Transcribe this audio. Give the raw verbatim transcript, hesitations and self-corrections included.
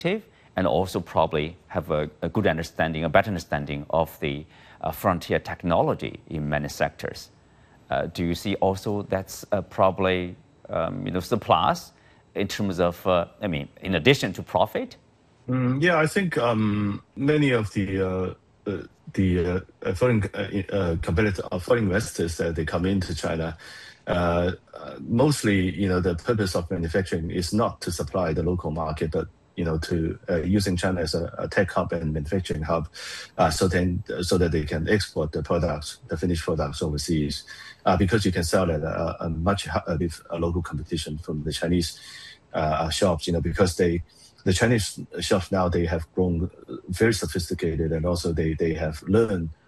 and also probably have a, a good understanding, a better understanding of the uh, frontier technology in many sectors. Uh, do you see also that's uh, probably um, you know surplus in terms of uh, I mean, in addition to profit? Mm, yeah, I think um, many of the uh, uh, the uh, foreign uh, uh, competitor, uh, foreign investors that they come into China, uh, uh, mostly, you know, the purpose of manufacturing is not to supply the local market, but you know, to uh, using China as a, a tech hub and manufacturing hub, uh, so then so that they can export the products, the finished products overseas, uh, because you can sell at a, a much uh, with a local competition from the Chinese uh, shops, you know, because they. The Chinese shops now, they have grown very sophisticated, and also they, they have learned